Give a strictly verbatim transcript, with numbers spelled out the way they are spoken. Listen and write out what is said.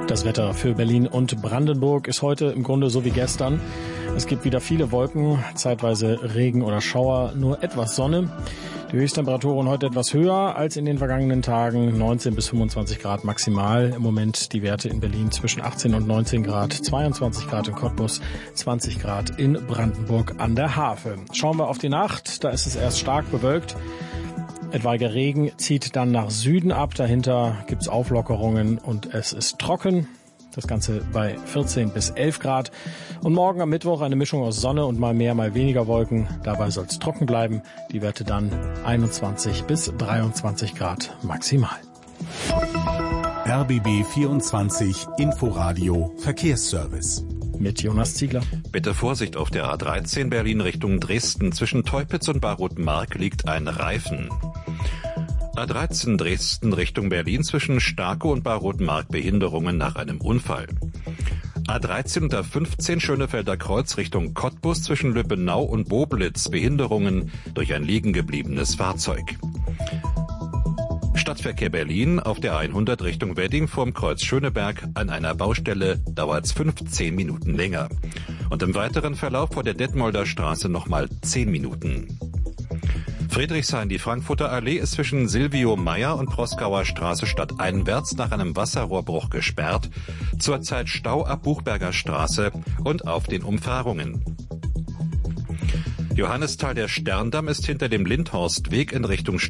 Das Wetter für Berlin und Brandenburg ist heute im Grunde so wie gestern. Es gibt wieder viele Wolken, zeitweise Regen oder Schauer, nur etwas Sonne. Die Höchsttemperaturen heute etwas höher als in den vergangenen Tagen, neunzehn bis fünfundzwanzig Grad maximal. Im Moment die Werte in Berlin zwischen achtzehn und neunzehn Grad, zweiundzwanzig Grad in Cottbus, zwanzig Grad in Brandenburg an der Havel. Schauen wir auf die Nacht, da ist es erst stark bewölkt. Etwaiger Regen zieht dann nach Süden ab, dahinter gibt's Auflockerungen und es ist trocken. Das Ganze bei vierzehn bis elf Grad. Und morgen am Mittwoch eine Mischung aus Sonne und mal mehr, mal weniger Wolken. Dabei soll es trocken bleiben. Die Werte dann einundzwanzig bis dreiundzwanzig Grad maximal. R B B vierundzwanzig Inforadio Verkehrsservice. Mit Jonas Ziegler. Bitte Vorsicht auf der A dreizehn Berlin Richtung Dresden. Zwischen Teupitz und Barrotmark liegt ein Reifen. A dreizehn Dresden Richtung Berlin zwischen Starkow und Barrotmark Behinderungen nach einem Unfall. A dreizehn und A fünfzehn Schönefelder Kreuz Richtung Cottbus zwischen Lübbenau und Boblitz Behinderungen durch ein liegen gebliebenes Fahrzeug. Stadtverkehr Berlin auf der hundert Richtung Wedding vorm Kreuz Schöneberg an einer Baustelle dauert es fünfzehn Minuten länger. Und im weiteren Verlauf vor der Detmolder Straße nochmal zehn Minuten. Friedrichshain, die Frankfurter Allee ist zwischen Silvio Meyer und Proskauer Straße stadteinwärts nach einem Wasserrohrbruch gesperrt. Zurzeit Stau ab Buchberger Straße und auf den Umfahrungen. Johannisthal, der Sterndamm ist hinter dem Lindhorstweg in Richtung